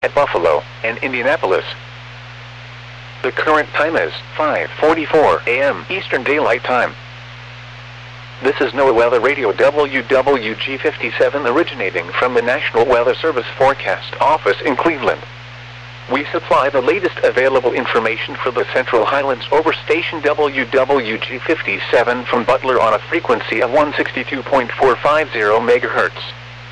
at Buffalo and Indianapolis. The current time is 5:44 a.m. Eastern Daylight Time. This is NOAA Weather Radio WWG57 originating from the National Weather Service Forecast Office in Cleveland. We supply the latest available information for the Central Highlands over station WWG57 from Butler on a frequency of 162.450 MHz.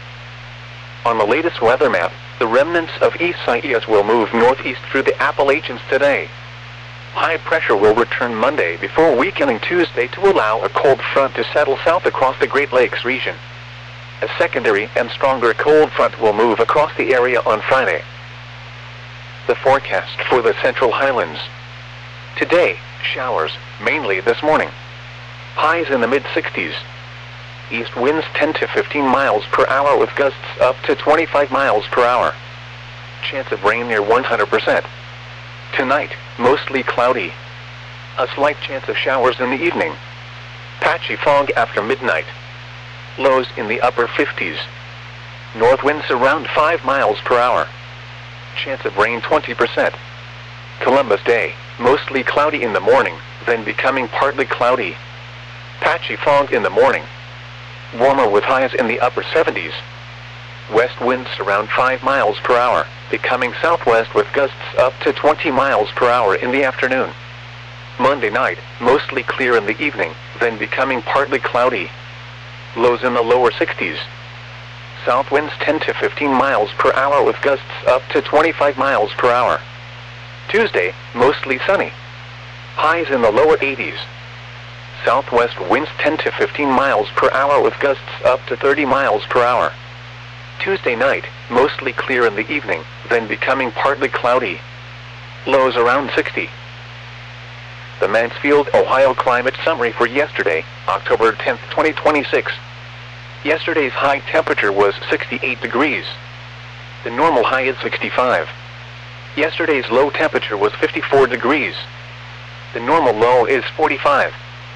On the latest weather map, the remnants of Isaias will move northeast through the Appalachians today. High pressure will return Monday before weakening Tuesday to allow a cold front to settle south across the Great Lakes region. A secondary and stronger cold front will move across the area on Friday. The forecast for the Central Highlands. Today, showers, mainly this morning. Highs in the mid-60s. East winds 10 to 15 miles per hour with gusts up to 25 miles per hour. Chance of rain near 100%. Tonight, mostly cloudy. A slight chance of showers in the evening. Patchy fog after midnight. Lows in the upper 50s. North winds around 5 miles per hour. Chance of rain 20%. Columbus Day, mostly cloudy in the morning, then becoming partly cloudy. Patchy fog in the morning. Warmer with highs in the upper 70s. West winds around 5 miles per hour, becoming southwest with gusts up to 20 miles per hour in the afternoon. Monday night, mostly clear in the evening, then becoming partly cloudy. Lows in the lower 60s. South winds 10 to 15 miles per hour with gusts up to 25 miles per hour. Tuesday, mostly sunny. Highs in the lower 80s. Southwest winds 10 to 15 miles per hour with gusts up to 30 miles per hour. Tuesday night, mostly clear in the evening, then becoming partly cloudy. Lows around 60. The Mansfield, Ohio climate summary for yesterday, October 10, 2026. Yesterday's high temperature was 68 degrees. The normal high is 65. Yesterday's low temperature was 54 degrees. The normal low is 45.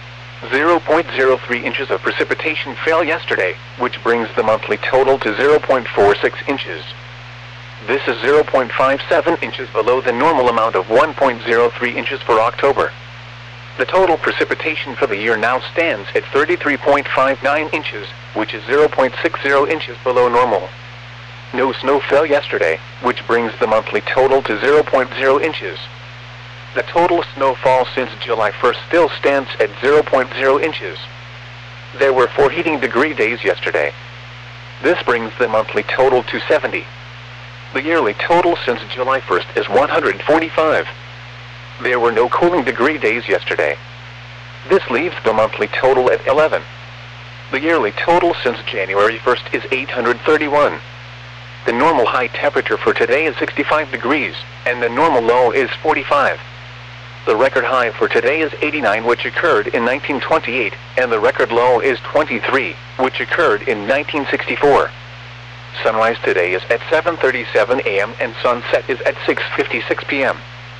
0.03 inches of precipitation fell yesterday, which brings the monthly total to 0.46 inches. This is 0.57 inches below the normal amount of 1.03 inches for October. The total precipitation for the year now stands at 33.59 inches, which is 0.60 inches below normal. No snow fell yesterday, which brings the monthly total to 0.0 inches. The total snowfall since July 1st still stands at 0.0 inches. There were 4 heating degree days yesterday. This brings the monthly total to 70. The yearly total since July 1st is 145. There were no cooling degree days yesterday. This leaves the monthly total at 11. The yearly total since January 1st is 831. The normal high temperature for today is 65 degrees, and the normal low is 45. The record high for today is 89, which occurred in 1928, and the record low is 23, which occurred in 1964. Sunrise today is at 7:37 a.m. and sunset is at 6:56 p.m.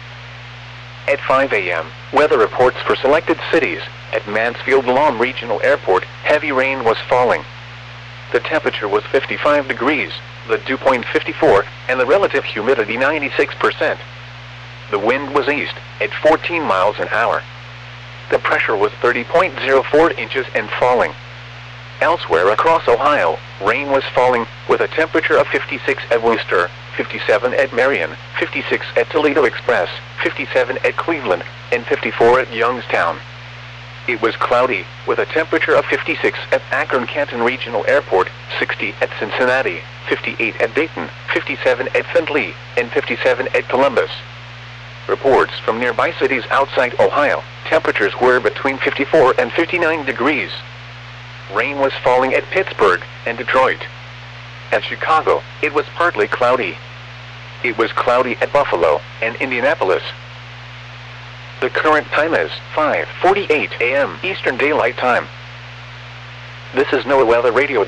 At 5 a.m., weather reports for selected cities. At Mansfield-Lom Regional Airport, heavy rain was falling. The temperature was 55 degrees, the dew point 54, and the relative humidity 96%. The wind was east, at 14 miles an hour. The pressure was 30.04 inches and falling. Elsewhere across Ohio, rain was falling, with a temperature of 56 at Worcester, 57 at Marion, 56 at Toledo Express, 57 at Cleveland, and 54 at Youngstown. It was cloudy, with a temperature of 56 at Akron-Canton Regional Airport, 60 at Cincinnati, 58 at Dayton, 57 at Findlay, and 57 at Columbus. Reports from nearby cities outside Ohio, temperatures were between 54 and 59 degrees. Rain was falling at Pittsburgh and Detroit. At Chicago, it was partly cloudy. It was cloudy at Buffalo and Indianapolis. The current time is 5:48 a.m. Eastern Daylight Time. This is NOAA Weather Radio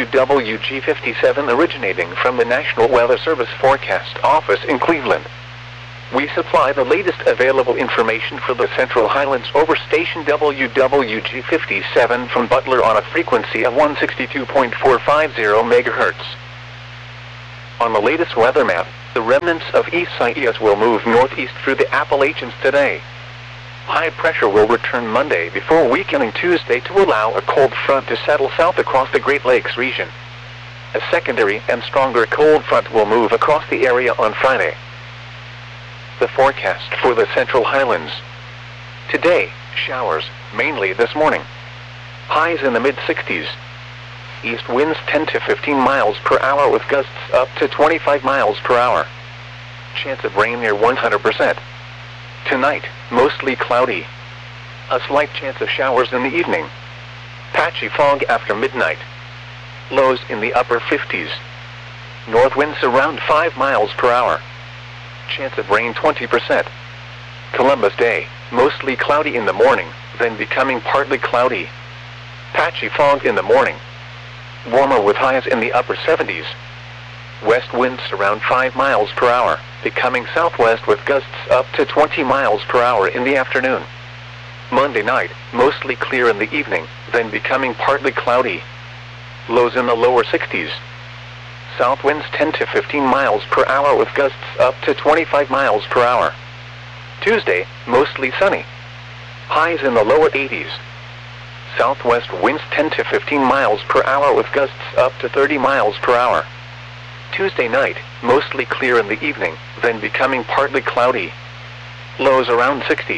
WWG57 originating from the National Weather Service Forecast Office in Cleveland. We supply the latest available information for the Central Highlands over station WWG57 from Butler on a frequency of 162.450 MHz. On the latest weather map, The remnants of Isaias will move northeast through the Appalachians today. High pressure will return Monday before weakening Tuesday to allow a cold front to settle south across the Great Lakes region. A secondary and stronger cold front will move across the area on Friday. The forecast for the Central Highlands. Today, showers, mainly this morning. Highs in the mid-60s. East winds 10 to 15 miles per hour with gusts up to 25 miles per hour. Chance of rain near 100%. Tonight, mostly cloudy. A slight chance of showers in the evening. Patchy fog after midnight. Lows in the upper 50s. North winds around 5 miles per hour. Chance of rain 20%. Columbus Day, mostly cloudy in the morning, then becoming partly cloudy. Patchy fog in the morning. Warmer with highs in the upper 70s. West winds around 5 miles per hour, becoming southwest with gusts up to 20 miles per hour in the afternoon. Monday night, mostly clear in the evening, then becoming partly cloudy. Lows in the lower 60s. South winds 10 to 15 miles per hour with gusts up to 25 miles per hour. Tuesday, mostly sunny. Highs in the lower 80s. Southwest winds 10 to 15 miles per hour with gusts up to 30 miles per hour. Tuesday night, mostly clear in the evening, then becoming partly cloudy. Lows around 60.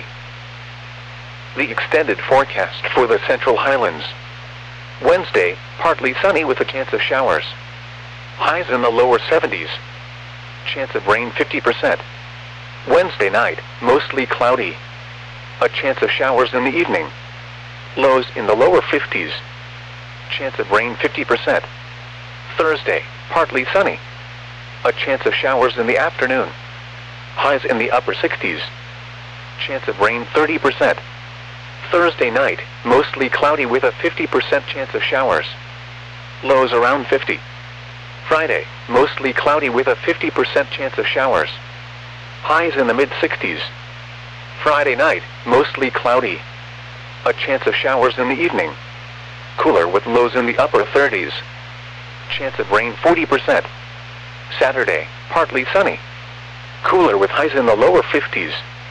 The extended forecast for the Central Highlands. Wednesday, partly sunny with a chance of showers. Highs in the lower 70s. Chance of rain 50%. Wednesday night, mostly cloudy. A chance of showers in the evening. Lows in the lower 50s. Chance of rain 50%. Thursday, partly sunny. A chance of showers in the afternoon. Highs in the upper 60s. Chance of rain 30%. Thursday night, mostly cloudy with a 50% chance of showers. Lows around 50. Friday, mostly cloudy with a 50% chance of showers. Highs in the mid-60s. Friday night, mostly cloudy. A chance of showers in the evening. Cooler with lows in the upper 30s. Chance of rain 40%. Saturday, partly sunny. Cooler with highs in the lower 50s.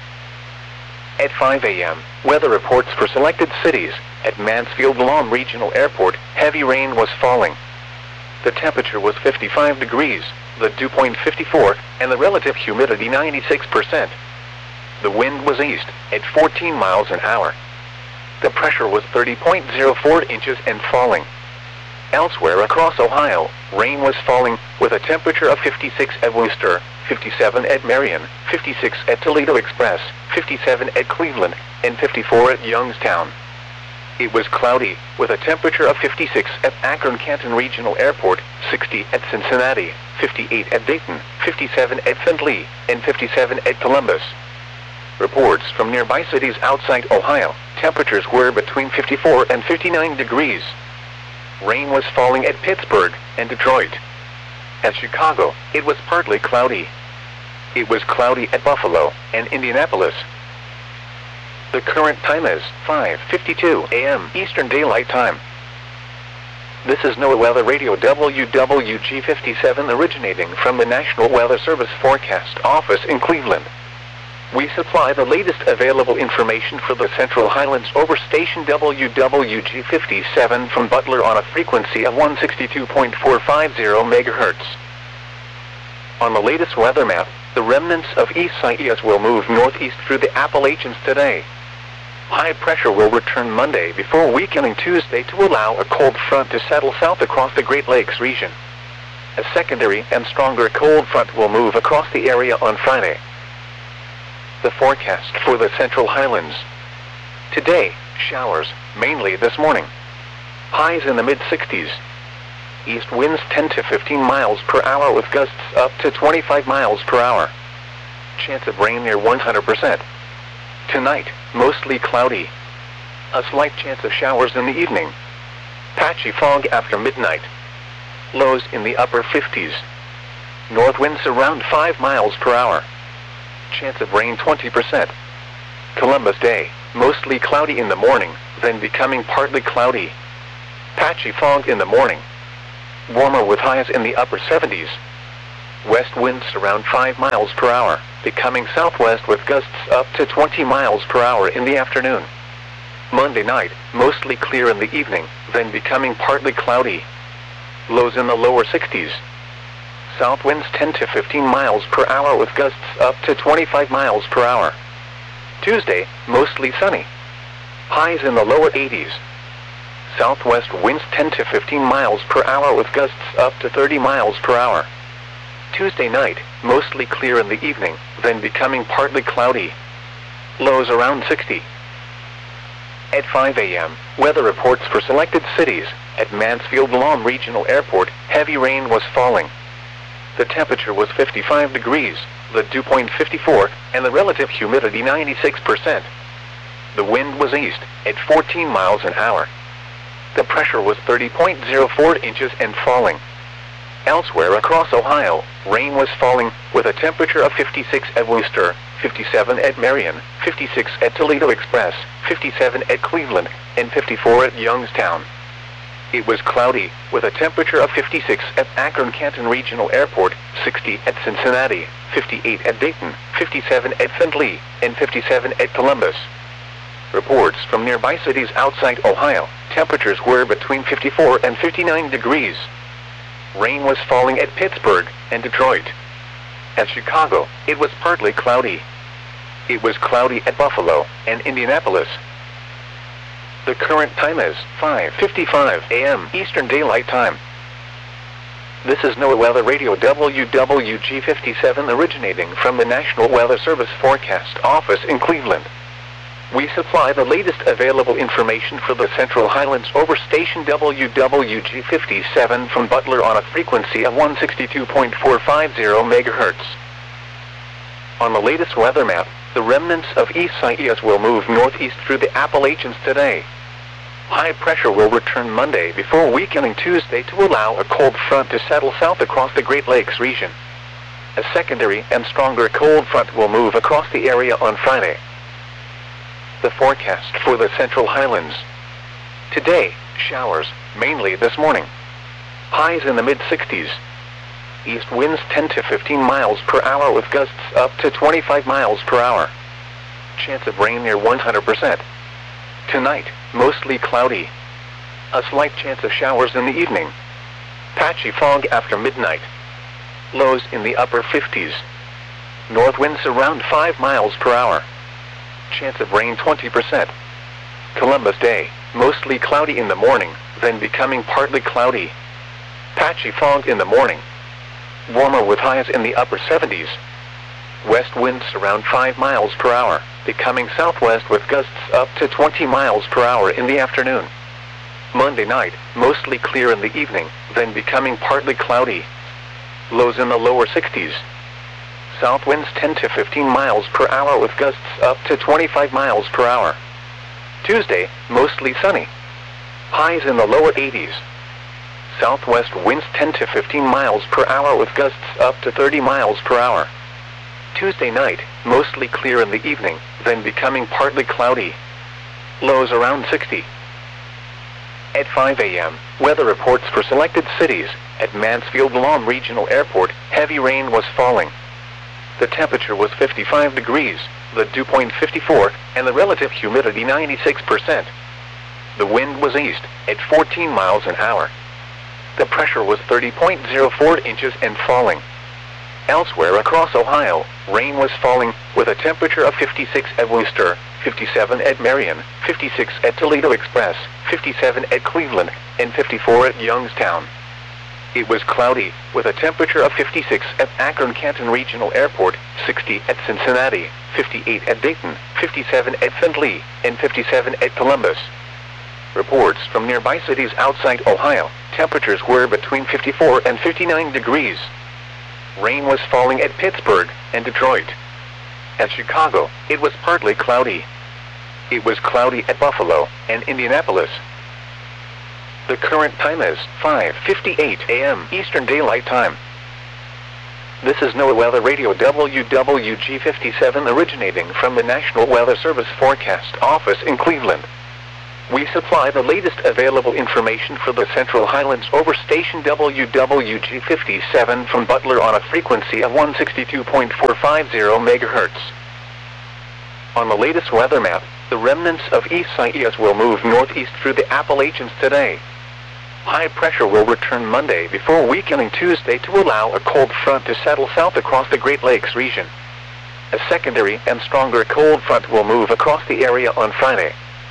At 5 a.m., weather reports for selected cities. At Mansfield Guam Regional Airport, heavy rain was falling. The temperature was 55 degrees, the dew point 54, and the relative humidity 96%. The wind was east, at 14 miles an hour. The pressure was 30.04 inches and falling. Elsewhere across Ohio, rain was falling, with a temperature of 56 at Wooster, 57 at Marion, 56 at Toledo Express, 57 at Cleveland, and 54 at Youngstown. It was cloudy, with a temperature of 56 at Akron-Canton Regional Airport, 60 at Cincinnati, 58 at Dayton, 57 at Findlay, and 57 at Columbus. Reports from nearby cities outside Ohio, temperatures were between 54 and 59 degrees. Rain was falling at Pittsburgh and Detroit. At Chicago, it was partly cloudy. It was cloudy at Buffalo and Indianapolis. The current time is 5:52 a.m. Eastern Daylight Time. This is NOAA Weather Radio WWG57 originating from the National Weather Service Forecast Office in Cleveland. We supply the latest available information for the Central Highlands over station WWG57 from Butler on a frequency of 162.450 MHz. On the latest weather map, the remnants of Isaias will move northeast through the Appalachians today. High pressure will return Monday before weakening Tuesday to allow a cold front to settle south across the Great Lakes region. A secondary and stronger cold front will move across the area on Friday. The forecast for the Central Highlands. Today, showers, mainly this morning. Highs in the mid-60s. East winds 10 to 15 miles per hour with gusts up to 25 miles per hour. Chance of rain near 100%. Tonight, mostly cloudy. A slight chance of showers in the evening. Patchy fog after midnight. Lows in the upper 50s. North winds around 5 miles per hour. Chance of rain 20%. Columbus Day, mostly cloudy in the morning, then becoming partly cloudy. Patchy fog in the morning. Warmer with highs in the upper 70s. west winds around 5 miles per hour, becoming southwest with gusts up to 20 miles per hour in the afternoon. Monday night, mostly clear in the evening, then becoming partly cloudy. Lows in the lower 60s. South winds 10 to 15 miles per hour with gusts up to 25 miles per hour. Tuesday, mostly sunny. Highs in the lower 80s. Southwest winds 10 to 15 miles per hour with gusts up to 30 miles per hour. Tuesday night, mostly clear in the evening, then becoming partly cloudy. Lows around 60. At 5 a.m., weather reports for selected cities. At Mansfield Lahm Regional Airport, heavy rain was falling. The temperature was 55 degrees, the dew point 54, and the relative humidity 96%. The wind was east, at 14 miles an hour. The pressure was 30.04 inches and falling. Elsewhere across Ohio, rain was falling, with a temperature of 56 at Wooster, 57 at Marion, 56 at Toledo Express, 57 at Cleveland, and 54 at Youngstown. It was cloudy, with a temperature of 56 at Akron-Canton Regional Airport, 60 at Cincinnati, 58 at Dayton, 57 at Findlay, and 57 at Columbus. Reports from nearby cities outside Ohio, temperatures were between 54 and 59 degrees. Rain was falling at Pittsburgh and Detroit. At Chicago, it was partly cloudy. It was cloudy at Buffalo and Indianapolis. The current time is 5:55 a.m. Eastern Daylight Time. This is NOAA Weather Radio WWG57 originating from the National Weather Service Forecast Office in Cleveland. We supply the latest available information for the Central Highlands over station WWG57 from Butler on a frequency of 162.450 MHz. On the latest weather map, the remnants of Isaias will move northeast through the Appalachians today. High pressure will return Monday before weakening Tuesday to allow a cold front to settle south across the Great Lakes region. A secondary and stronger cold front will move across the area on Friday. The forecast for the Central Highlands. Today, showers, mainly this morning. Highs in the mid-60s. East winds 10 to 15 miles per hour with gusts up to 25 miles per hour. Chance of rain near 100%. Tonight, mostly cloudy. A slight chance of showers in the evening. Patchy fog after midnight. Lows in the upper 50s. North winds around 5 miles per hour. Chance of rain 20%. Columbus Day, mostly cloudy in the morning, then becoming partly cloudy. Patchy fog in the morning. Warmer with highs in the upper 70s. West winds around 5 miles per hour, becoming southwest with gusts up to 20 miles per hour in the afternoon. Monday night, mostly clear in the evening, then becoming partly cloudy. Lows in the lower 60s. South winds 10 to 15 miles per hour with gusts up to 25 miles per hour. Tuesday, mostly sunny. Highs in the lower 80s. Southwest winds 10 to 15 miles per hour with gusts up to 30 miles per hour. Tuesday night, mostly clear in the evening, then becoming partly cloudy. Lows around 60. At 5 a.m., weather reports for selected cities. At Mansfield Lahm Regional Airport, heavy rain was falling. The temperature was 55 degrees, the dew point 54, and the relative humidity 96%. The wind was east, at 14 miles an hour. The pressure was 30.04 inches and falling. Elsewhere across Ohio, rain was falling, with a temperature of 56 at Wooster, 57 at Marion, 56 at Toledo Express, 57 at Cleveland, and 54 at Youngstown. It was cloudy, with a temperature of 56 at Akron-Canton Regional Airport, 60 at Cincinnati, 58 at Dayton, 57 at Findlay, and 57 at Columbus. Reports from nearby cities outside Ohio, temperatures were between 54 and 59 degrees. Rain was falling at Pittsburgh and Detroit. At Chicago, it was partly cloudy. It was cloudy at Buffalo and Indianapolis. The current time is 5:58 a.m. Eastern Daylight Time. This is NOAA Weather Radio WWG57 originating from the National Weather Service Forecast Office in Cleveland. We supply the latest available information for the Central Highlands over station WWG57 from Butler on a frequency of 162.450 MHz. On the latest weather map, the remnants of Isaias will move northeast through the Appalachians today. High pressure will return Monday before weakening Tuesday to allow a cold front to settle south across the Great Lakes region. A secondary and stronger cold front will move across the area on Friday.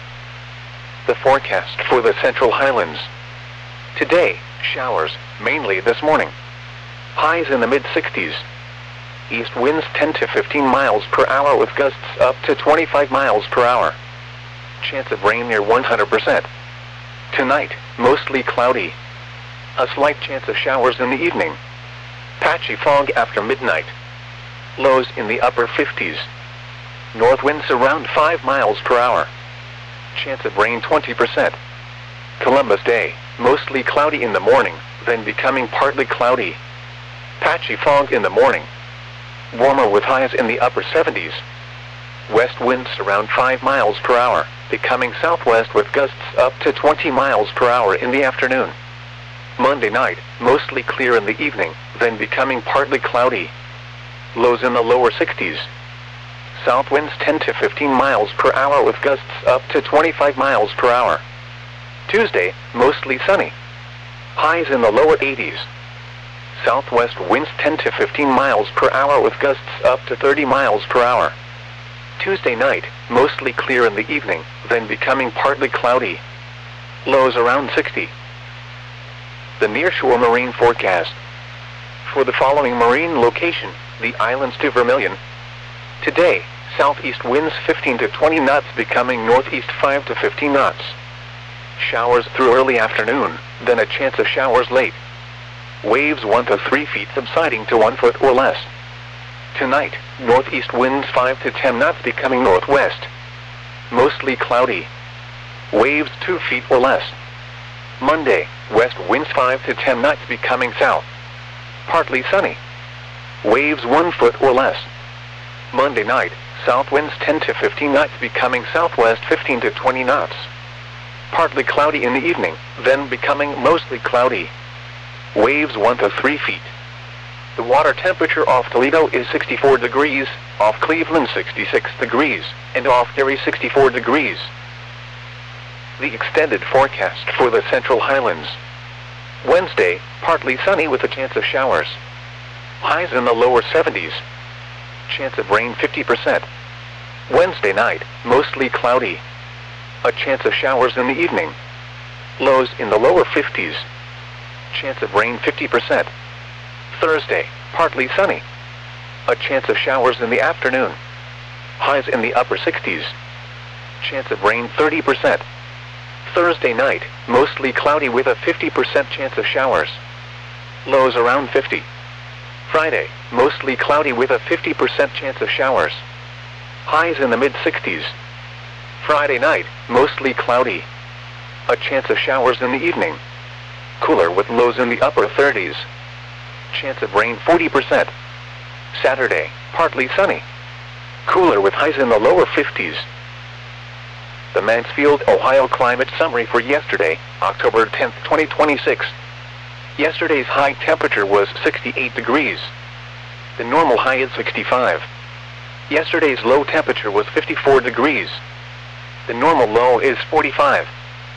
The forecast for the Central Highlands. Today, showers, mainly this morning. Highs in the mid-60s. East winds 10 to 15 miles per hour with gusts up to 25 miles per hour. Chance of rain near 100%. Tonight, mostly cloudy. A slight chance of showers in the evening. Patchy fog after midnight. Lows in the upper 50s. North winds around 5 miles per hour. Chance of rain 20%. Columbus Day, mostly cloudy in the morning, then becoming partly cloudy. Patchy fog in the morning. Warmer with highs in the upper 70s. West winds around 5 miles per hour, becoming southwest with gusts up to 20 miles per hour in the afternoon. Monday night, mostly clear in the evening, then becoming partly cloudy. Lows in the lower 60s. South winds 10 to 15 miles per hour with gusts up to 25 miles per hour. Tuesday, mostly sunny. Highs in the lower 80s. Southwest winds 10 to 15 miles per hour with gusts up to 30 miles per hour. Tuesday night, mostly clear in the evening, then becoming partly cloudy. Lows around 60. The nearshore marine forecast. For the following marine location, the islands to Vermilion. Today, southeast winds 15 to 20 knots becoming northeast 5 to 15 knots. Showers through early afternoon, then a chance of showers late. Waves 1 to 3 feet subsiding to 1 foot or less. Tonight, northeast winds 5 to 10 knots becoming northwest. Mostly cloudy. Waves 2 feet or less. Monday, west winds 5 to 10 knots becoming south. Partly sunny. Waves 1 foot or less. Monday night, south winds 10 to 15 knots becoming southwest 15 to 20 knots. Partly cloudy in the evening, then becoming mostly cloudy. Waves 1 to 3 feet. The water temperature off Toledo is 64 degrees, off Cleveland 66 degrees, and off Erie 64 degrees. The extended forecast for the Central Highlands. Wednesday, partly sunny with a chance of showers. Highs in the lower 70s. Chance of rain 50%. Wednesday night, mostly cloudy. A chance of showers in the evening. Lows in the lower 50s. Chance of rain 50%. Thursday, partly sunny. A chance of showers in the afternoon. Highs in the upper 60s. Chance of rain 30%. Thursday night, mostly cloudy with a 50% chance of showers. Lows around 50. Friday, mostly cloudy with a 50% chance of showers. Highs in the mid-60s. Friday night, mostly cloudy. A chance of showers in the evening. Cooler with lows in the upper 30s. Chance of rain 40%. Saturday, partly sunny. Cooler with highs in the lower 50s. The Mansfield, Ohio climate summary for yesterday, October 10, 2026. Yesterday's high temperature was 68 degrees. The normal high is 65. Yesterday's low temperature was 54 degrees. The normal low is 45.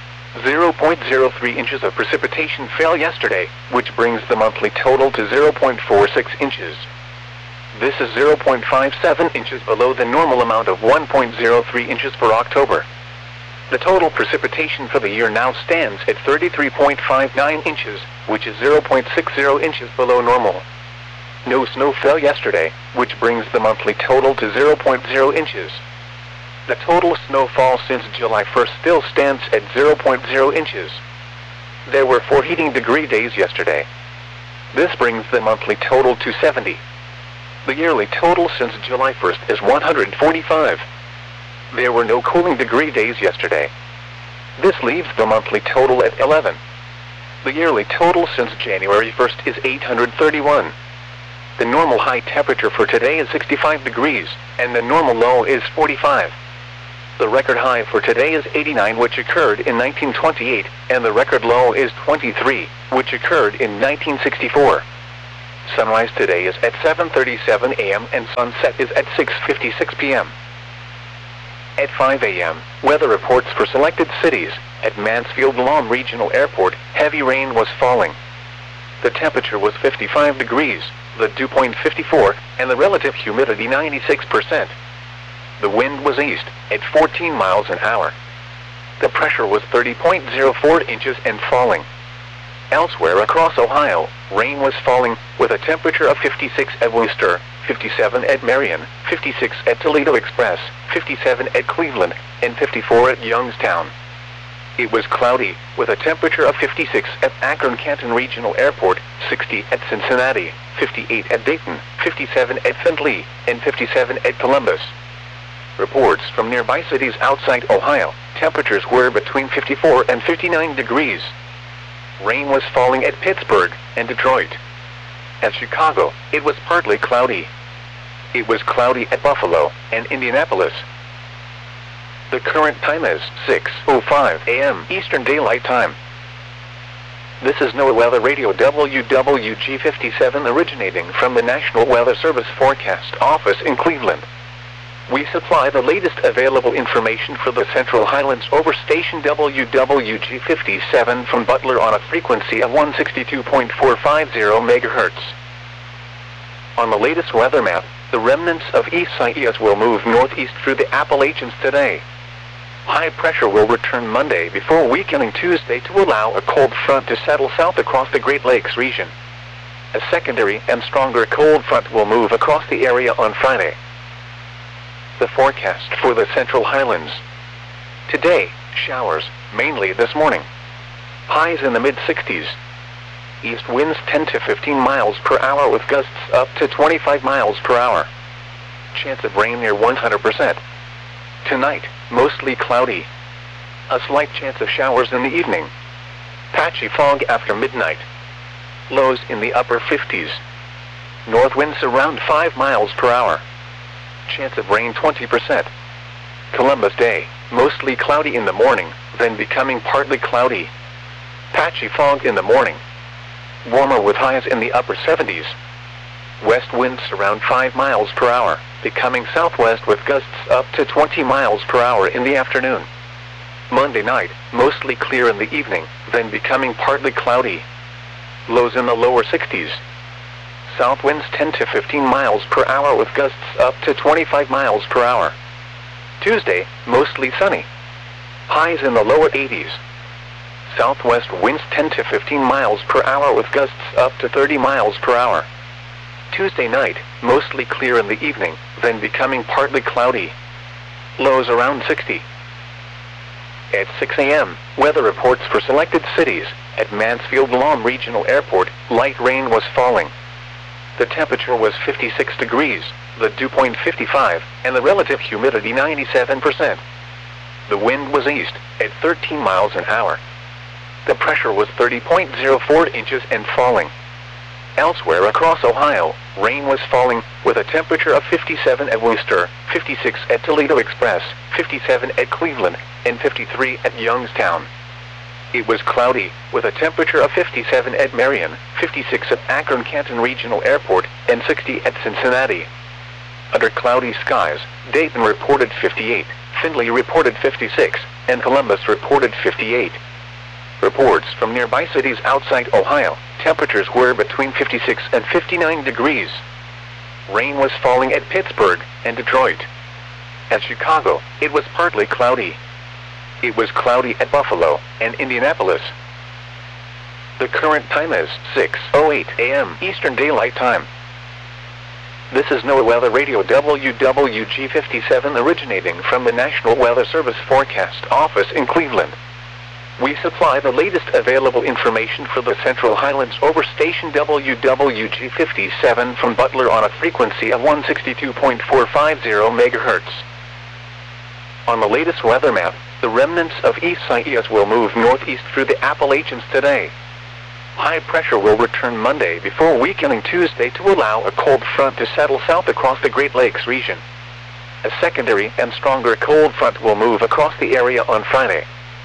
0.03 inches of precipitation fell yesterday, which brings the monthly total to 0.46 inches. This is 0.57 inches below the normal amount of 1.03 inches for October. The total precipitation for the year now stands at 33.59 inches, which is 0.60 inches below normal. No snow fell yesterday, which brings the monthly total to 0.0 inches. The total snowfall since July 1st still stands at 0.0 inches. There were 4 heating degree days yesterday. This brings the monthly total to 70. The yearly total since July 1st is 145. There were no cooling degree days yesterday. This leaves the monthly total at 11. The yearly total since January 1st is 831. The normal high temperature for today is 65 degrees, and the normal low is 45. The record high for today is 89, which occurred in 1928, and the record low is 23, which occurred in 1964. Sunrise today is at 7:37 a.m. and sunset is at 6:56 p.m. At 5 a.m., weather reports for selected cities. At Mansfield-Lom Regional Airport, heavy rain was falling. The temperature was 55 degrees, the dew point 54, and the relative humidity 96%. The wind was east, at 14 miles an hour. The pressure was 30.04 inches and falling. Elsewhere across Ohio, rain was falling, with a temperature of 56 at Wooster, 57 at Marion, 56 at Toledo Express, 57 at Cleveland, and 54 at Youngstown. It was cloudy, with a temperature of 56 at Akron-Canton Regional Airport, 60 at Cincinnati, 58 at Dayton, 57 at Findlay, and 57 at Columbus. Reports from nearby cities outside Ohio, temperatures were between 54 and 59 degrees. Rain was falling at Pittsburgh and Detroit. At Chicago, it was partly cloudy. It was cloudy at Buffalo and Indianapolis. The current time is 6:05 a.m. Eastern Daylight Time. This is NOAA Weather Radio WWG57 originating from the National Weather Service Forecast Office in Cleveland. We supply the latest available information for the Central Highlands over station WWG57 from Butler on a frequency of 162.450 MHz. On the latest weather map, the remnants of Isaias will move northeast through the Appalachians today. High pressure will return Monday before weakening Tuesday to allow a cold front to settle south across the Great Lakes region. A secondary and stronger cold front will move across the area on Friday. The forecast for the Central Highlands. Today, showers, mainly this morning. Highs in the mid-60s. East winds 10 to 15 miles per hour with gusts up to 25 miles per hour. Chance of rain near 100%. Tonight, mostly cloudy. A slight chance of showers in the evening. Patchy fog after midnight. Lows in the upper 50s. North winds around 5 miles per hour. Chance of rain 20%. Columbus Day, mostly cloudy in the morning, then becoming partly cloudy. Patchy fog in the morning. Warmer with highs in the upper 70s. West winds around 5 miles per hour, becoming southwest with gusts up to 20 miles per hour in the afternoon. Monday night, mostly clear in the evening, then becoming partly cloudy. Lows in the lower 60s. South winds 10 to 15 miles per hour with gusts up to 25 miles per hour. Tuesday, mostly sunny. Highs in the lower 80s. Southwest winds 10 to 15 miles per hour with gusts up to 30 miles per hour. Tuesday night, mostly clear in the evening, then becoming partly cloudy. Lows around 60. At 6 a.m., weather reports for selected cities. At Mansfield-Lom Regional Airport, light rain was falling. The temperature was 56 degrees, the dew point 55, and the relative humidity 97%. The wind was east, at 13 miles an hour. The pressure was 30.04 inches and falling. Elsewhere across Ohio, rain was falling, with a temperature of 57 at Wooster, 56 at Toledo Express, 57 at Cleveland, and 53 at Youngstown. It was cloudy, with a temperature of 57 at Marion, 56 at Akron-Canton Regional Airport, and 60 at Cincinnati. Under cloudy skies, Dayton reported 58, Findlay reported 56, and Columbus reported 58. Reports from nearby cities outside Ohio, temperatures were between 56 and 59 degrees. Rain was falling at Pittsburgh and Detroit. At Chicago, it was partly cloudy. It was cloudy at Buffalo and Indianapolis. The current time is 6:08 a.m. Eastern Daylight Time. This is NOAA Weather Radio WWG57 originating from the National Weather Service Forecast Office in Cleveland. We supply the latest available information for the Central Highlands over station WWG57 from Butler on a frequency of 162.450 MHz. On the latest weather map, the remnants of Isaias will move northeast through the Appalachians today. High pressure will return Monday before weakening Tuesday to allow a cold front to settle south across the Great Lakes region. A secondary and stronger cold front will move across the area on Friday.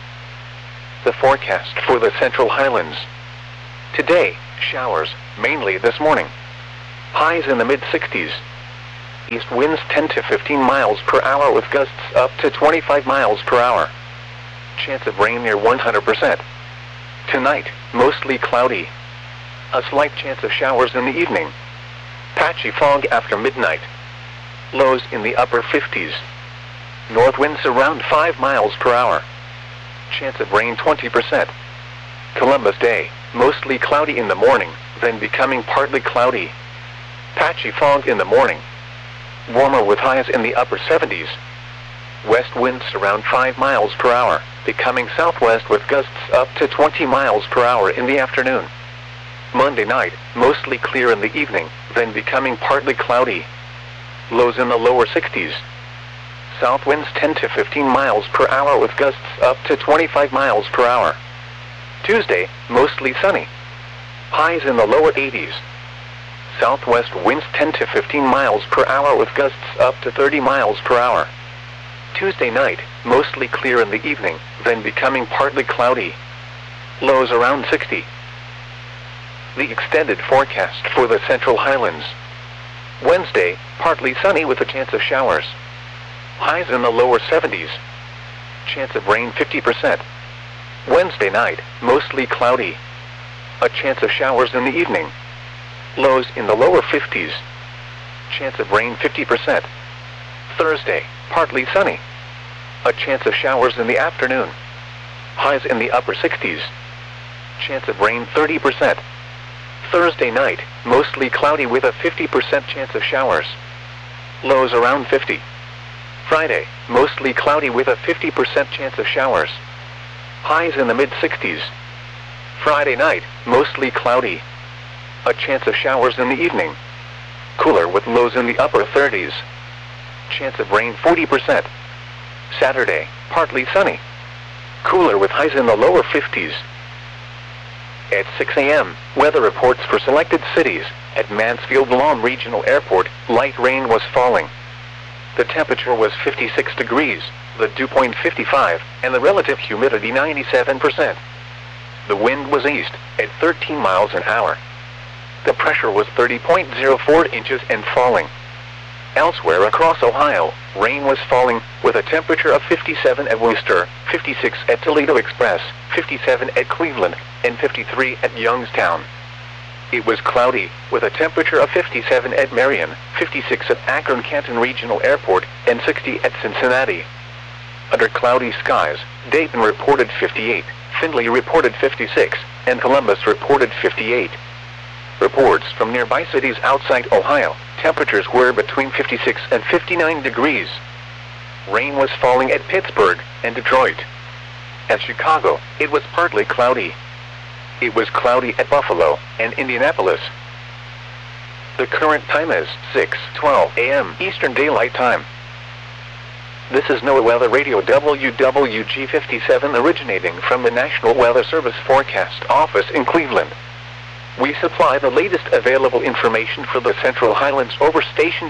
The forecast for the Central Highlands. Today, showers, mainly this morning. Highs in the mid-60s. East winds 10 to 15 miles per hour with gusts up to 25 miles per hour. Chance of rain near 100%. Tonight, mostly cloudy. A slight chance of showers in the evening. Patchy fog after midnight. Lows in the upper 50s. North winds around 5 miles per hour. Chance of rain 20%. Columbus Day, mostly cloudy in the morning, then becoming partly cloudy. Patchy fog in the morning. Warmer with highs in the upper 70s. West winds around 5 miles per hour, becoming southwest with gusts up to 20 miles per hour in the afternoon. Monday night, mostly clear in the evening, then becoming partly cloudy. Lows in the lower 60s. South winds 10 to 15 miles per hour with gusts up to 25 miles per hour. Tuesday, mostly sunny. Highs in the lower 80s. Southwest winds 10 to 15 miles per hour with gusts up to 30 miles per hour. Tuesday night, mostly clear in the evening, then becoming partly cloudy. Lows around 60. The extended forecast for the Central Highlands. Wednesday, partly sunny with a chance of showers. Highs in the lower 70s. Chance of rain 50%. Wednesday night, mostly cloudy. A chance of showers in the evening. Lows in the lower 50s. Chance of rain 50%. Thursday, partly sunny. A chance of showers in the afternoon. Highs in the upper 60s. Chance of rain 30%. Thursday night, mostly cloudy with a 50% chance of showers. Lows around 50. Friday, mostly cloudy with a 50% chance of showers. Highs in the mid-60s. Friday night, mostly cloudy. A chance of showers in the evening. Cooler with lows in the upper 30s. Chance of rain 40%. Saturday, partly sunny. Cooler with highs in the lower 50s. At 6 a.m., weather reports for selected cities. At Mansfield-Lom Regional Airport, light rain was falling. The temperature was 56 degrees, the dew point 55, and the relative humidity 97%. The wind was east, at 13 miles an hour. The pressure was 30.04 inches and falling. Elsewhere across Ohio, rain was falling, with a temperature of 57 at Worcester, 56 at Toledo Express, 57 at Cleveland, and 53 at Youngstown. It was cloudy, with a temperature of 57 at Marion, 56 at Akron-Canton Regional Airport, and 60 at Cincinnati. Under cloudy skies, Dayton reported 58, Findlay reported 56, and Columbus reported 58. Reports from nearby cities outside Ohio, temperatures were between 56 and 59 degrees. Rain was falling at Pittsburgh and Detroit. At Chicago, it was partly cloudy. It was cloudy at Buffalo and Indianapolis. The current time is 6:12 a.m. Eastern Daylight Time. This is NOAA Weather Radio WWG57 originating from the National Weather Service Forecast Office in Cleveland. We supply the latest available information for the Central Highlands over station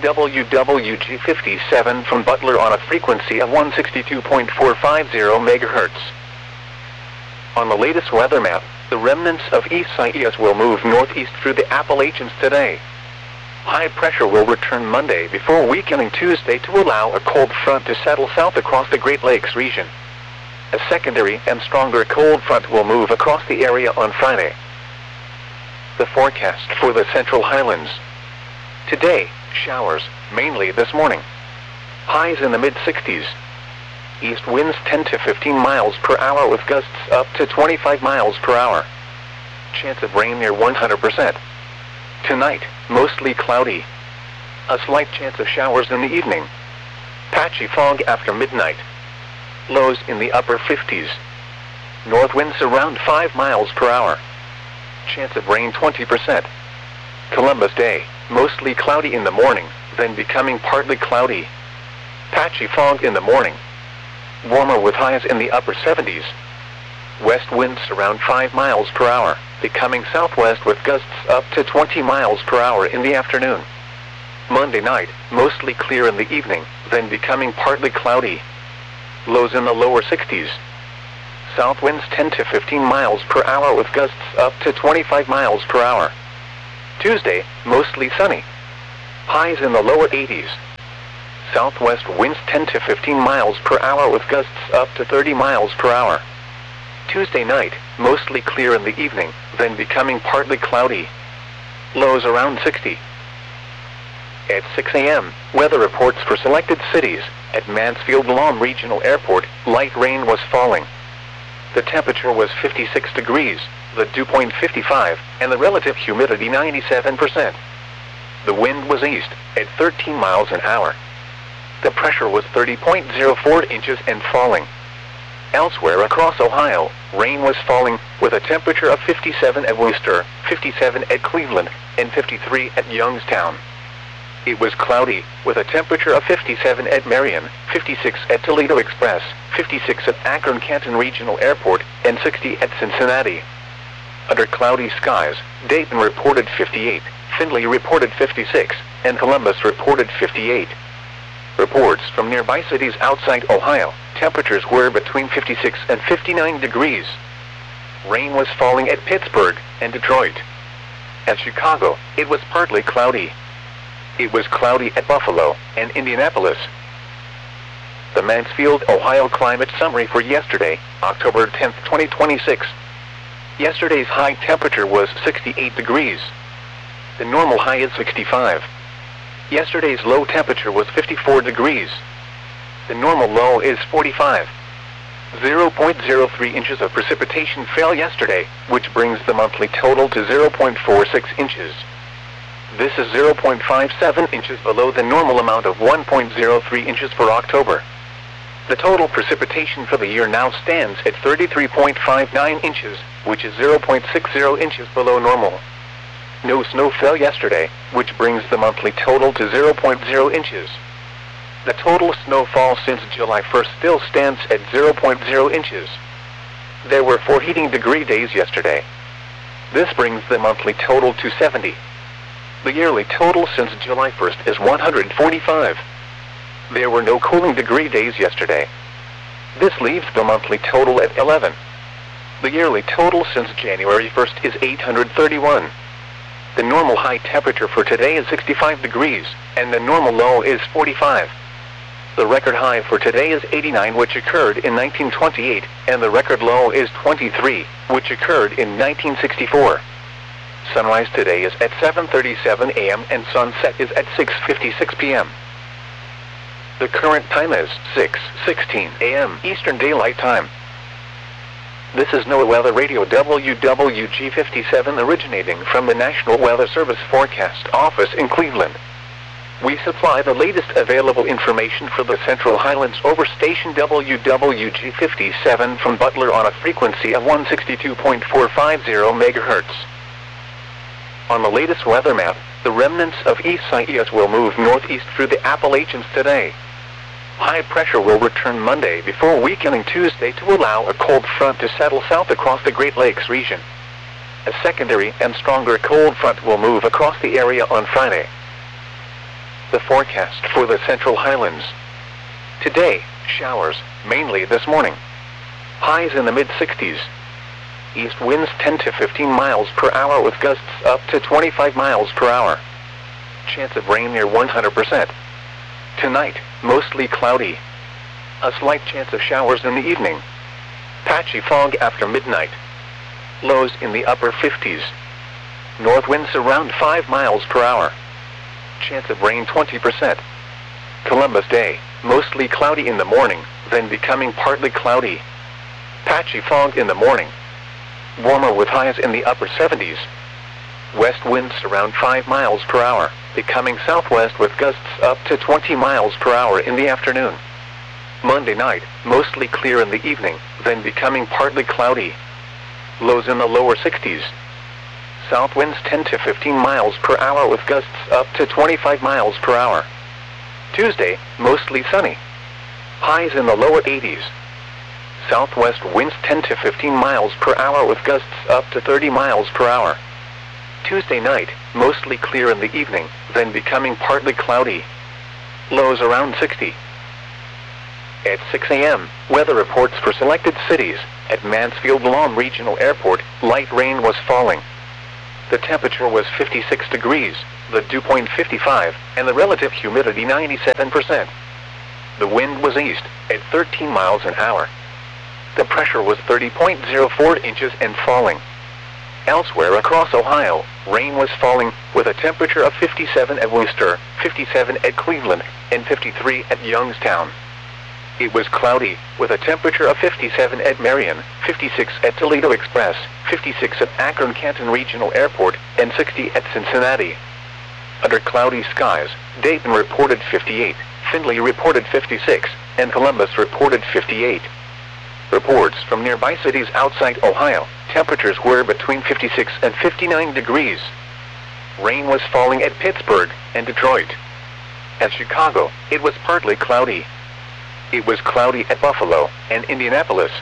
WWG57 from Butler on a frequency of 162.450 MHz. On the latest weather map, the remnants of Isaias will move northeast through the Appalachians today. High pressure will return Monday before weakening Tuesday to allow a cold front to settle south across the Great Lakes region. A secondary and stronger cold front will move across the area on Friday. The forecast for the Central Highlands. Today, showers, mainly this morning. Highs in the mid-60s. East winds 10 to 15 miles per hour with gusts up to 25 miles per hour. Chance of rain near 100%. Tonight, mostly cloudy. A slight chance of showers in the evening. Patchy fog after midnight. Lows in the upper 50s. North winds around 5 miles per hour. Chance of rain 20%. Columbus Day, mostly cloudy in the morning, then becoming partly cloudy. Patchy fog in the morning. Warmer with highs in the upper 70s. West winds around 5 miles per hour, becoming southwest with gusts up to 20 miles per hour in the afternoon. Monday night, mostly clear in the evening, then becoming partly cloudy. Lows in the lower 60s. South winds 10 to 15 miles per hour with gusts up to 25 miles per hour. Tuesday, mostly sunny. Highs in the lower 80s. Southwest winds 10 to 15 miles per hour with gusts up to 30 miles per hour. Tuesday night, mostly clear in the evening, then becoming partly cloudy. Lows around 60. At 6 a.m., weather reports for selected cities. At Mansfield Lahm Regional Airport, light rain was falling. The temperature was 56 degrees, the dew point 55, and the relative humidity 97%. The wind was east, at 13 miles an hour. The pressure was 30.04 inches and falling. Elsewhere across Ohio, rain was falling, with a temperature of 57 at Worcester, 57 at Cleveland, and 53 at Youngstown. It was cloudy, with a temperature of 57 at Marion, 56 at Toledo Express, 56 at Akron-Canton Regional Airport, and 60 at Cincinnati. Under cloudy skies, Dayton reported 58, Findlay reported 56, and Columbus reported 58. Reports from nearby cities outside Ohio, temperatures were between 56 and 59 degrees. Rain was falling at Pittsburgh and Detroit. At Chicago, it was partly cloudy. It was cloudy at Buffalo and Indianapolis. The Mansfield, Ohio climate summary for yesterday, October 10, 2026. Yesterday's high temperature was 68 degrees. The normal high is 65. Yesterday's low temperature was 54 degrees. The normal low is 45. 0.03 inches of precipitation fell yesterday, which brings the monthly total to 0.46 inches. This is 0.57 inches below the normal amount of 1.03 inches for October. The total precipitation for the year now stands at 33.59 inches, which is 0.60 inches below normal. No snow fell yesterday, which brings the monthly total to 0.0 inches. The total snowfall since July 1st still stands at 0.0 inches. There were 4 heating degree days yesterday. This brings the monthly total to 70. The yearly total since July 1st is 145. There were no cooling degree days yesterday. This leaves the monthly total at 11. The yearly total since January 1st is 831. The normal high temperature for today is 65 degrees, and the normal low is 45. The record high for today is 89, which occurred in 1928, and the record low is 23, which occurred in 1964. Sunrise today is at 7:37 a.m. and sunset is at 6:56 p.m. The current time is 6:16 a.m. Eastern Daylight Time. This is NOAA Weather Radio WWG57 originating from the National Weather Service Forecast Office in Cleveland. We supply the latest available information for the Central Highlands over station WWG57 from Butler on a frequency of 162.450 MHz. On the latest weather map, the remnants of Isaias will move northeast through the Appalachians today. High pressure will return Monday before weakening Tuesday to allow a cold front to settle south across the Great Lakes region. A secondary and stronger cold front will move across the area on Friday. The forecast for the Central Highlands. Today, showers, mainly this morning. Highs in the mid-60s. East winds 10 to 15 miles per hour with gusts up to 25 miles per hour. Chance of rain near 100%. Tonight, mostly cloudy. A slight chance of showers in the evening. Patchy fog after midnight. Lows in the upper 50s. North winds around 5 miles per hour. Chance of rain 20%. Columbus Day, mostly cloudy in the morning, then becoming partly cloudy. Patchy fog in the morning. Warmer with highs in the upper 70s. West winds around 5 miles per hour, becoming southwest with gusts up to 20 miles per hour in the afternoon. Monday night, mostly clear in the evening, then becoming partly cloudy. Lows in the lower 60s. South winds 10 to 15 miles per hour with gusts up to 25 miles per hour. Tuesday, mostly sunny. Highs in the lower 80s. Southwest winds 10 to 15 miles per hour with gusts up to 30 miles per hour. Tuesday night, mostly clear in the evening, then becoming partly cloudy. Lows around 60. At 6 a.m., weather reports for selected cities. At Mansfield Lawn Regional Airport, light rain was falling. The temperature was 56 degrees, the dew point 55, and the relative humidity 97%. The wind was east, at 13 miles an hour. The pressure was 30.04 inches and falling. Elsewhere across Ohio, rain was falling, with a temperature of 57 at Worcester, 57 at Cleveland, and 53 at Youngstown. It was cloudy, with a temperature of 57 at Marion, 56 at Toledo Express, 56 at Akron-Canton Regional Airport, and 60 at Cincinnati. Under cloudy skies, Dayton reported 58, Findlay reported 56, and Columbus reported 58. Reports from nearby cities outside Ohio, temperatures were between 56 and 59 degrees. Rain was falling at Pittsburgh and Detroit. At Chicago, it was partly cloudy. It was cloudy at Buffalo and Indianapolis.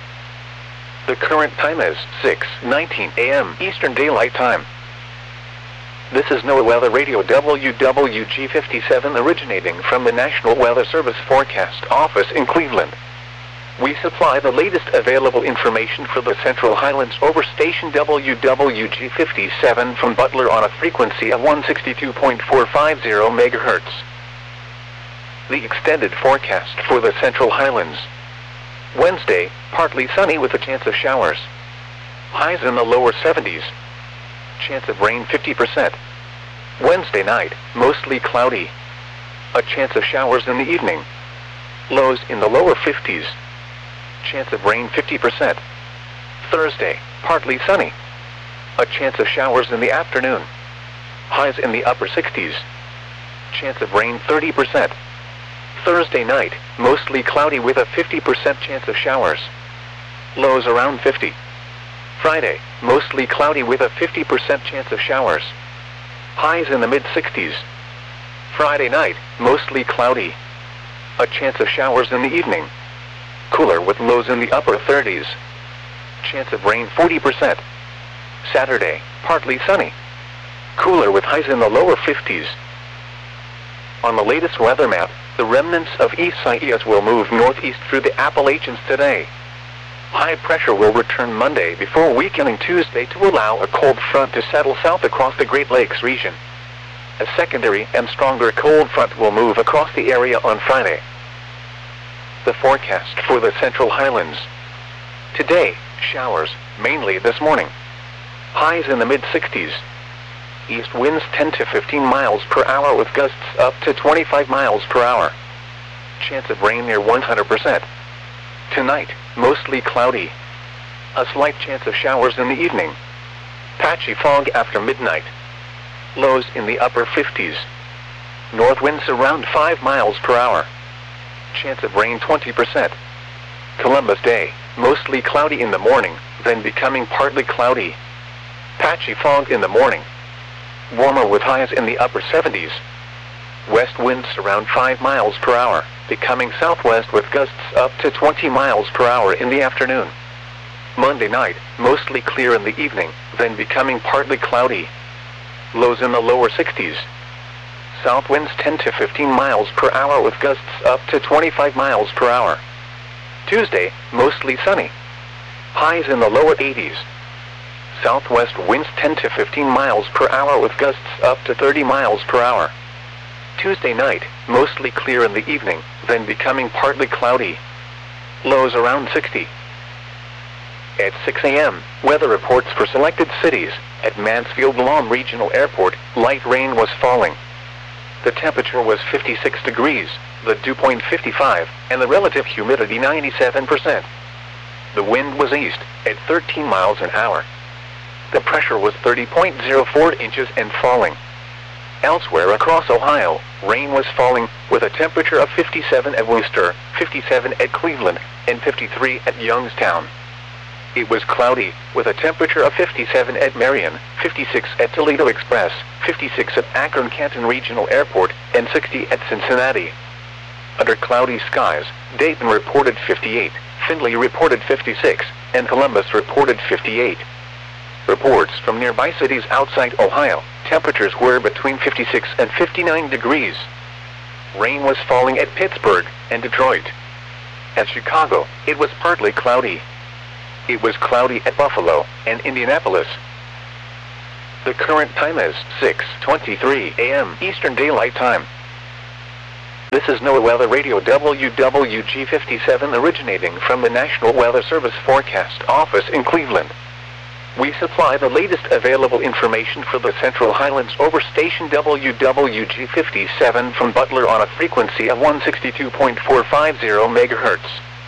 The current time is 6:19 a.m. Eastern Daylight Time. This is NOAA Weather Radio WWG57 originating from the National Weather Service Forecast Office in Cleveland. We supply the latest available information for the Central Highlands over station WWG57 from Butler on a frequency of 162.450 MHz. The extended forecast for the Central Highlands. Wednesday, partly sunny with a chance of showers. Highs in the lower 70s. Chance of rain 50%. Wednesday night, mostly cloudy. A chance of showers in the evening. Lows in the lower 50s. Chance of rain 50%. Thursday, partly sunny. A chance of showers in the afternoon. Highs in the upper 60s. Chance of rain 30%. Thursday night, mostly cloudy with a 50% chance of showers. Lows around 50. Friday, mostly cloudy with a 50% chance of showers. Highs in the mid-60s. Friday night, mostly cloudy. A chance of showers in the evening. Cooler with lows in the upper 30s. Chance of rain 40%. Saturday, partly sunny. Cooler with highs in the lower 50s. On the latest weather map, the remnants of Isaias will move northeast through the Appalachians today. High pressure will return Monday before weakening Tuesday to allow a cold front to settle south across the Great Lakes region. A secondary and stronger cold front will move across the area on Friday. The forecast for the Central Highlands. Today, showers, mainly this morning. Highs in the mid-60s. East winds 10 to 15 miles per hour with gusts up to 25 miles per hour. Chance of rain near 100%. Tonight, mostly cloudy. A slight chance of showers in the evening. Patchy fog after midnight. Lows in the upper 50s. North winds around 5 miles per hour. Chance of rain 20%. Columbus Day, mostly cloudy in the morning, then becoming partly cloudy. Patchy fog in the morning. Warmer with highs in the upper 70s. West winds around 5 miles per hour, becoming southwest with gusts up to 20 miles per hour in the afternoon. Monday night, mostly clear in the evening, then becoming partly cloudy. Lows in the lower 60s. South winds 10 to 15 miles per hour with gusts up to 25 miles per hour. Tuesday, mostly sunny. Highs in the lower 80s. Southwest winds 10 to 15 miles per hour with gusts up to 30 miles per hour. Tuesday night, mostly clear in the evening, then becoming partly cloudy. Lows around 60. At 6 a.m., weather reports for selected cities. At Mansfield Lawn Regional Airport, light rain was falling. The temperature was 56 degrees, the dew point 55, and the relative humidity 97%. The wind was east, at 13 miles an hour. The pressure was 30.04 inches and falling. Elsewhere across Ohio, rain was falling, with a temperature of 57 at Worcester, 57 at Cleveland, and 53 at Youngstown. It was cloudy, with a temperature of 57 at Marion, 56 at Toledo Express, 56 at Akron-Canton Regional Airport, and 60 at Cincinnati. Under cloudy skies, Dayton reported 58, Findlay reported 56, and Columbus reported 58. Reports from nearby cities outside Ohio, temperatures were between 56 and 59 degrees. Rain was falling at Pittsburgh and Detroit. At Chicago, it was partly cloudy. It was cloudy at Buffalo and Indianapolis. The current time is 6:23 a.m. Eastern Daylight Time. This is NOAA Weather Radio WWG57 originating from the National Weather Service Forecast Office in Cleveland. We supply the latest available information for the Central Highlands over station WWG57 from Butler on a frequency of 162.450 MHz.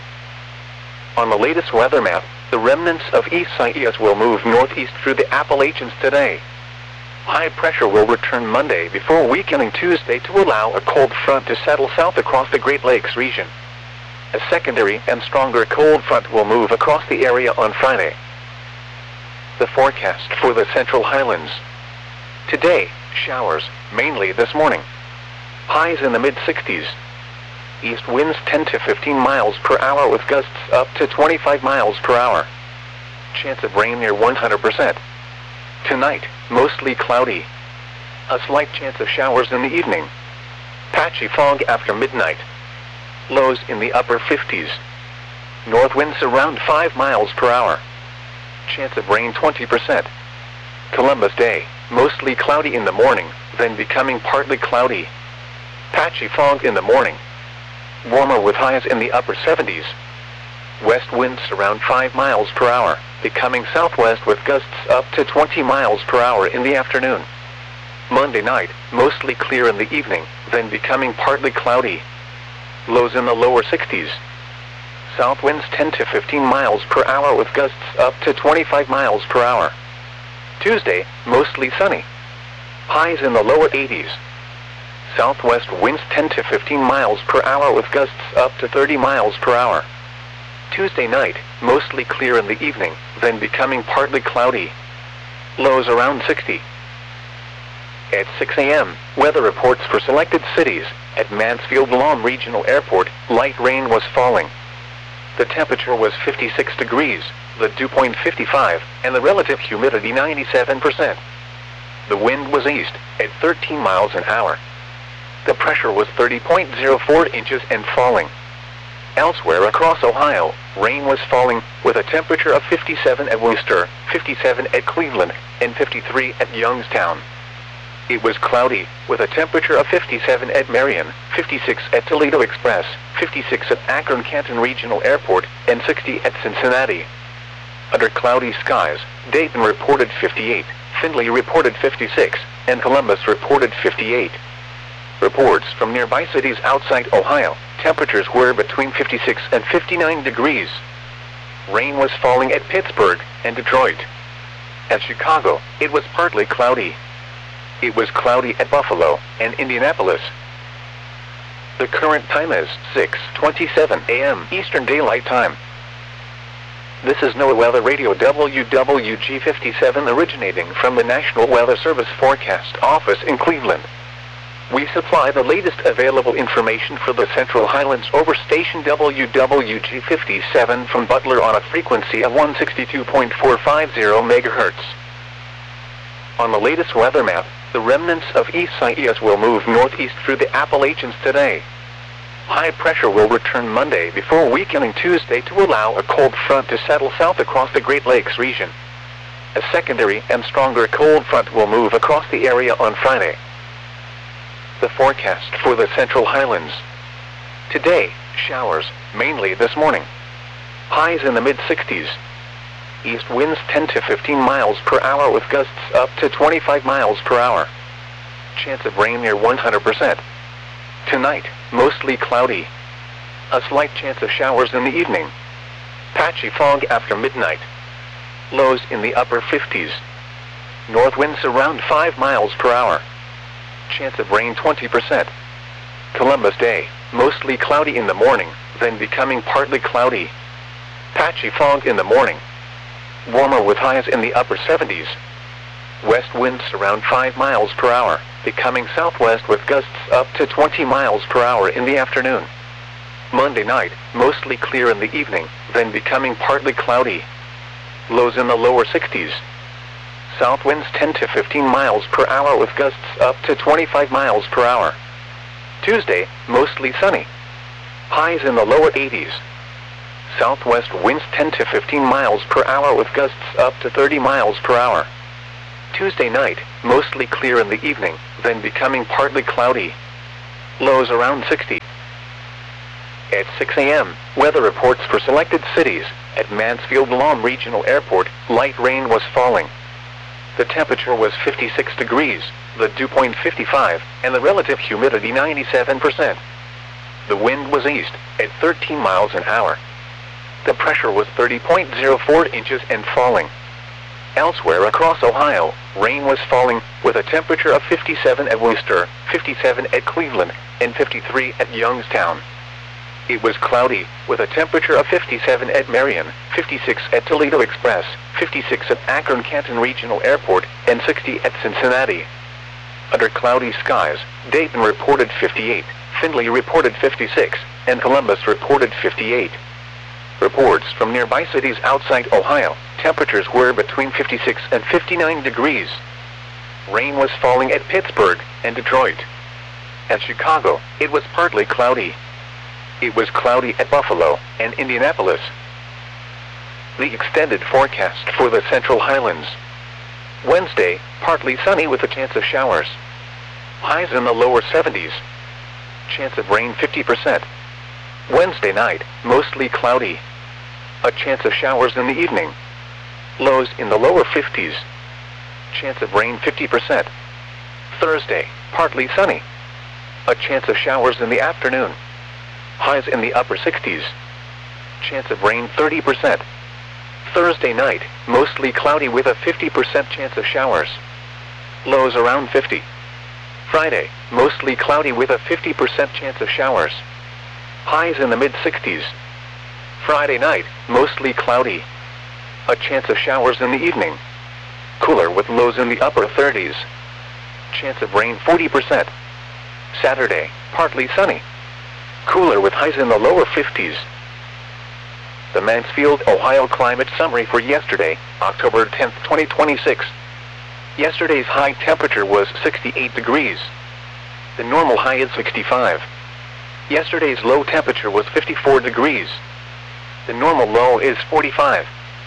On the latest weather map, the remnants of Isaias will move northeast through the Appalachians today. High pressure will return Monday before weakening Tuesday to allow a cold front to settle south across the Great Lakes region. A secondary and stronger cold front will move across the area on Friday. The forecast for the Central Highlands. Today, showers, mainly this morning. Highs in the mid-60s. East winds 10 to 15 miles per hour with gusts up to 25 miles per hour. Chance of rain near 100%. Tonight, mostly cloudy. A slight chance of showers in the evening. Patchy fog after midnight. Lows in the upper 50s. North winds around 5 miles per hour. Chance of rain 20%. Columbus Day, mostly cloudy in the morning, then becoming partly cloudy. Patchy fog in the morning. Warmer with highs in the upper 70s. West winds around 5 miles per hour, becoming southwest with gusts up to 20 miles per hour in the afternoon. Monday night, mostly clear in the evening, then becoming partly cloudy. Lows in the lower 60s. South winds 10 to 15 miles per hour with gusts up to 25 miles per hour. Tuesday, mostly sunny. Highs in the lower 80s. Southwest winds 10 to 15 miles per hour with gusts up to 30 miles per hour. Tuesday night, mostly clear in the evening, then becoming partly cloudy. Lows around 60. At 6 a.m., weather reports for selected cities. At Mansfield-Lom Regional Airport, light rain was falling. The temperature was 56 degrees, the dew point 55, and the relative humidity 97%. The wind was east, at 13 miles an hour. The pressure was 30.04 inches and falling. Elsewhere across Ohio, rain was falling, with a temperature of 57 at Worcester, 57 at Cleveland, and 53 at Youngstown. It was cloudy, with a temperature of 57 at Marion, 56 at Toledo Express, 56 at Akron-Canton Regional Airport, and 60 at Cincinnati. Under cloudy skies, Dayton reported 58, Findlay reported 56, and Columbus reported 58. Reports from nearby cities outside Ohio, temperatures were between 56 and 59 degrees. Rain was falling at Pittsburgh and Detroit. At Chicago, it was partly cloudy. It was cloudy at Buffalo and Indianapolis. The current time is 6:27 a.m. Eastern Daylight Time. This is NOAA Weather Radio WWG57 originating from the National Weather Service Forecast Office in Cleveland. We supply the latest available information for the Central Highlands over station WWG57 from Butler on a frequency of 162.450 MHz. On the latest weather map, the remnants of Isaias will move northeast through the Appalachians today. High pressure will return Monday before weakening Tuesday to allow a cold front to settle south across the Great Lakes region. A secondary and stronger cold front will move across the area on Friday. The forecast for the Central Highlands. Today, showers, mainly this morning. Highs in the mid-60s. East winds 10 to 15 miles per hour with gusts up to 25 miles per hour. Chance of rain near 100%. Tonight, mostly cloudy. A slight chance of showers in the evening. Patchy fog after midnight. Lows in the upper 50s. North winds around 5 miles per hour. Chance of rain 20%. Columbus Day, mostly cloudy in the morning, then becoming partly cloudy. Patchy fog in the morning. Warmer with highs in the upper 70s. West winds around 5 miles per hour, becoming southwest with gusts up to 20 miles per hour in the afternoon. Monday night, mostly clear in the evening, then becoming partly cloudy. Lows in the lower 60s. South winds 10 to 15 miles per hour with gusts up to 25 miles per hour. Tuesday, mostly sunny. Highs in the lower 80s. Southwest winds 10 to 15 miles per hour with gusts up to 30 miles per hour. Tuesday night, mostly clear in the evening, then becoming partly cloudy. Lows around 60. At 6 a.m., weather reports for selected cities. At Mansfield Lawn Regional Airport, light rain was falling. The temperature was 56 degrees, the dew point 55, and the relative humidity 97%. The wind was east, at 13 miles an hour. The pressure was 30.04 inches and falling. Elsewhere across Ohio, rain was falling, with a temperature of 57 at Worcester, 57 at Cleveland, and 53 at Youngstown. It was cloudy, with a temperature of 57 at Marion, 56 at Toledo Express, 56 at Akron-Canton Regional Airport, and 60 at Cincinnati. Under cloudy skies, Dayton reported 58, Findlay reported 56, and Columbus reported 58. Reports from nearby cities outside Ohio, temperatures were between 56 and 59 degrees. Rain was falling at Pittsburgh and Detroit. At Chicago, it was partly cloudy. It was cloudy at Buffalo and Indianapolis. The extended forecast for the Central Highlands. Wednesday, partly sunny with a chance of showers. Highs in the lower 70s. Chance of rain 50%. Wednesday night, mostly cloudy. A chance of showers in the evening. Lows in the lower 50s. Chance of rain 50%. Thursday, partly sunny. A chance of showers in the afternoon. Highs in the upper 60s. Chance of rain 30%. Thursday night, mostly cloudy with a 50% chance of showers. Lows around 50. Friday, mostly cloudy with a 50% chance of showers. Highs in the mid-60s. Friday night, mostly cloudy. A chance of showers in the evening. Cooler with lows in the upper 30s. Chance of rain 40%. Saturday, partly sunny. Cooler with highs in the lower 50s. The Mansfield, Ohio climate summary for yesterday, October 10, 2026. Yesterday's high temperature was 68 degrees. The normal high is 65. Yesterday's low temperature was 54 degrees. The normal low is 45.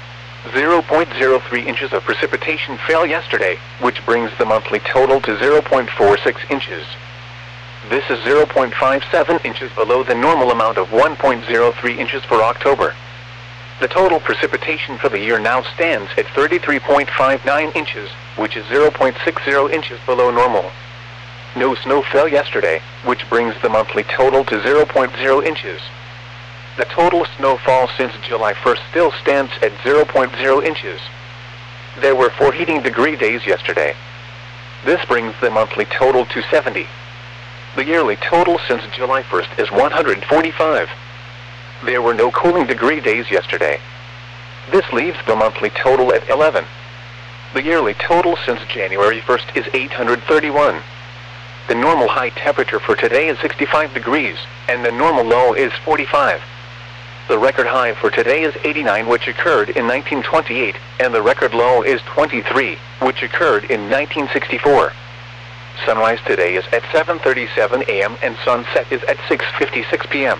0.03 inches of precipitation fell yesterday, which brings the monthly total to 0.46 inches. This is 0.57 inches below the normal amount of 1.03 inches for October. The total precipitation for the year now stands at 33.59 inches, which is 0.60 inches below normal. No snow fell yesterday, which brings the monthly total to 0.0 inches. The total snowfall since July 1st still stands at 0.0 inches. There were 4 heating degree days yesterday. This brings the monthly total to 70. The yearly total since July 1st is 145. There were no cooling degree days yesterday. This leaves the monthly total at 11. The yearly total since January 1st is 831. The normal high temperature for today is 65 degrees, and the normal low is 45. The record high for today is 89, which occurred in 1928, and the record low is 23, which occurred in 1964. Sunrise today is at 7:37 a.m. and sunset is at 6:56 p.m.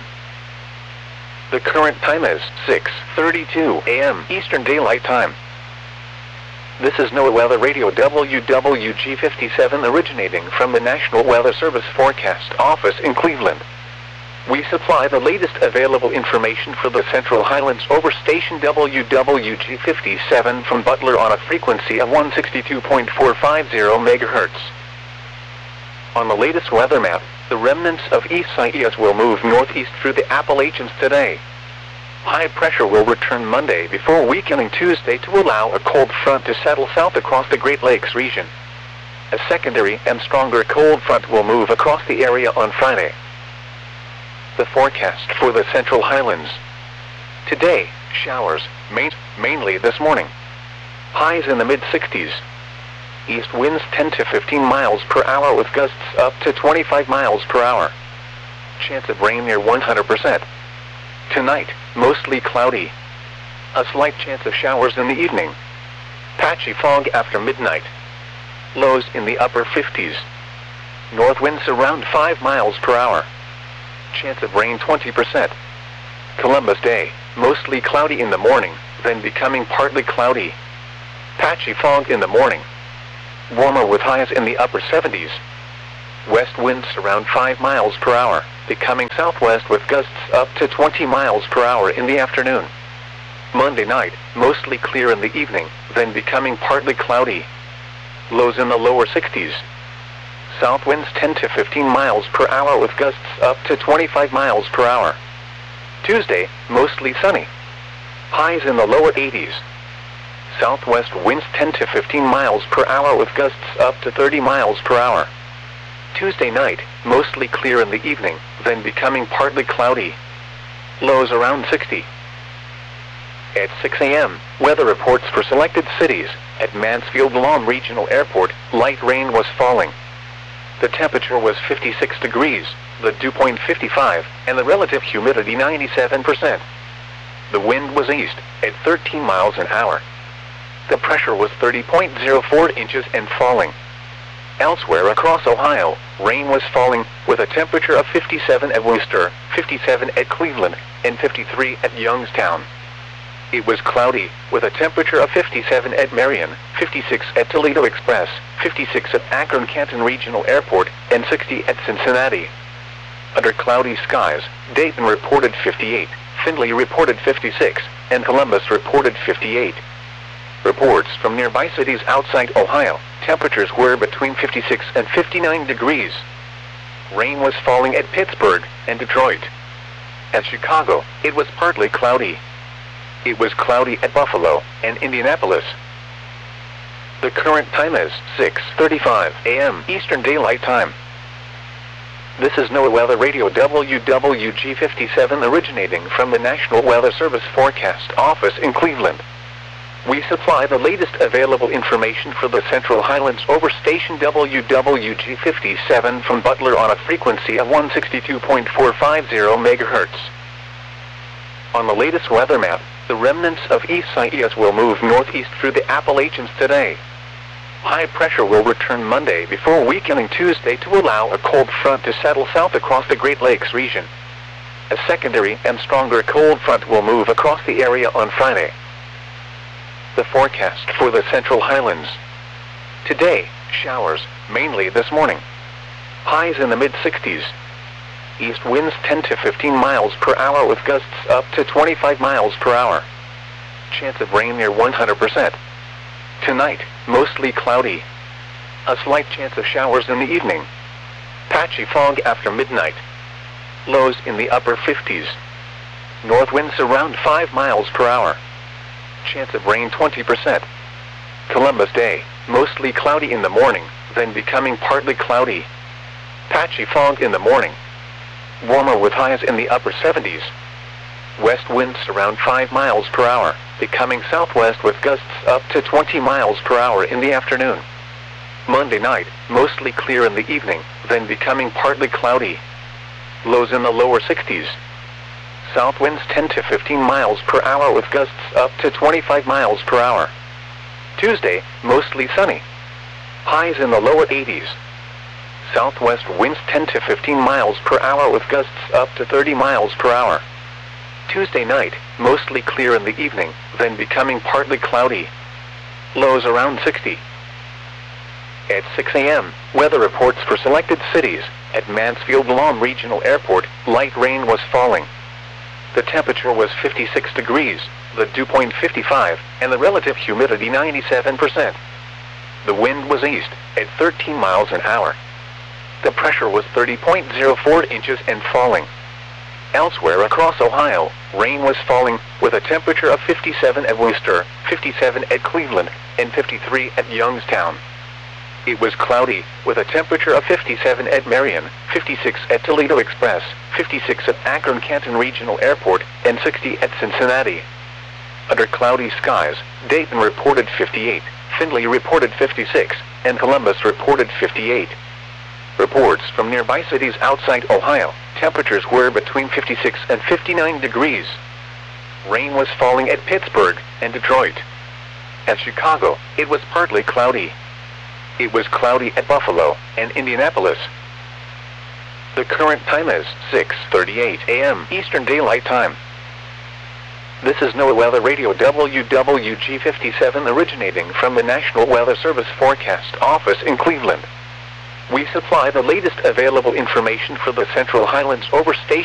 The current time is 6:32 a.m. Eastern Daylight Time. This is NOAA Weather Radio WWG57 originating from the National Weather Service Forecast Office in Cleveland. We supply the latest available information for the Central Highlands over station WWG57 from Butler on a frequency of 162.450 MHz. On the latest weather map, the remnants of Isaias will move northeast through the Appalachians today. High pressure will return Monday before weakening Tuesday to allow a cold front to settle south across the Great Lakes region. A secondary and stronger cold front will move across the area on Friday. The forecast for the Central Highlands. Today, showers, mainly this morning. Highs in the mid-60s. East winds 10 to 15 miles per hour with gusts up to 25 miles per hour. Chance of rain near 100%. Tonight, mostly cloudy. A slight chance of showers in the evening. Patchy fog after midnight. Lows in the upper 50s. North winds around 5 miles per hour. Chance of rain 20%. Columbus Day, mostly cloudy in the morning, then becoming partly cloudy. Patchy fog in the morning. Warmer with highs in the upper 70s. West winds around 5 miles per hour, becoming southwest with gusts up to 20 miles per hour in the afternoon. Monday night, mostly clear in the evening, then becoming partly cloudy. Lows in the lower 60s. South winds 10 to 15 miles per hour with gusts up to 25 miles per hour. Tuesday, mostly sunny. Highs in the lower 80s. Southwest winds 10 to 15 miles per hour with gusts up to 30 miles per hour. Tuesday night, mostly clear in the evening, then becoming partly cloudy. Lows around 60. At 6 a.m., weather reports for selected cities. At Mansfield-Lom Regional Airport, light rain was falling. The temperature was 56 degrees, the dew point 55, and the relative humidity 97%. The wind was east, at 13 miles an hour. The pressure was 30.04 inches and falling. Elsewhere across Ohio, rain was falling, with a temperature of 57 at Worcester, 57 at Cleveland, and 53 at Youngstown. It was cloudy, with a temperature of 57 at Marion, 56 at Toledo Express, 56 at Akron-Canton Regional Airport, and 60 at Cincinnati. Under cloudy skies, Dayton reported 58, Findlay reported 56, and Columbus reported 58. Reports from nearby cities outside Ohio, temperatures were between 56 and 59 degrees. Rain was falling at Pittsburgh and Detroit. At Chicago, it was partly cloudy. It was cloudy at Buffalo and Indianapolis. The current time is 6:35 a.m. Eastern Daylight Time. This is NOAA Weather Radio WWG57 originating from the National Weather Service Forecast Office in Cleveland. We supply the latest available information for the Central Highlands over station WWG57 from Butler on a frequency of 162.450 MHz. On the latest weather map, the remnants of Isaias will move northeast through the Appalachians today. High pressure will return Monday before weakening Tuesday to allow a cold front to settle south across the Great Lakes region. A secondary and stronger cold front will move across the area on Friday. The forecast for the Central Highlands. Today, showers, mainly this morning. Highs in the mid-60s. East winds 10 to 15 miles per hour with gusts up to 25 miles per hour. Chance of rain near 100%. Tonight, mostly cloudy. A slight chance of showers in the evening. Patchy fog after midnight. Lows in the upper 50s. North winds around 5 miles per hour. Chance of rain 20%. Columbus Day, mostly cloudy in the morning, then becoming partly cloudy. Patchy fog in the morning. Warmer with highs in the upper 70s. West winds around 5 miles per hour, becoming southwest with gusts up to 20 miles per hour in the afternoon. Monday night, mostly clear in the evening, then becoming partly cloudy. Lows in the lower 60s. South winds 10 to 15 miles per hour with gusts up to 25 miles per hour. Tuesday, mostly sunny. Highs in the lower 80s. Southwest winds 10 to 15 miles per hour with gusts up to 30 miles per hour. Tuesday night, mostly clear in the evening, then becoming partly cloudy. Lows around 60. At 6 a.m., weather reports for selected cities. At Mansfield-Lom Regional Airport, light rain was falling. The temperature was 56 degrees, the dew point 55, and the relative humidity 97%. The wind was east, at 13 miles an hour. The pressure was 30.04 inches and falling. Elsewhere across Ohio, rain was falling, with a temperature of 57 at Worcester, 57 at Cleveland, and 53 at Youngstown. It was cloudy, with a temperature of 57 at Marion, 56 at Toledo Express, 56 at Akron-Canton Regional Airport, and 60 at Cincinnati. Under cloudy skies, Dayton reported 58, Findlay reported 56, and Columbus reported 58. Reports from nearby cities outside Ohio, temperatures were between 56 and 59 degrees. Rain was falling at Pittsburgh and Detroit. At Chicago, it was partly cloudy. It was cloudy at Buffalo and Indianapolis. The current time is 6:38 a.m. Eastern Daylight Time. This is NOAA Weather Radio WWG57 originating from the National Weather Service Forecast Office in Cleveland. We supply the latest available information for the Central Highlands over station.